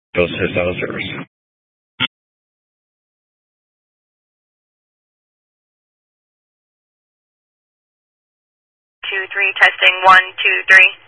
Goes to cell service. 2-3, testing 1, 2, 3.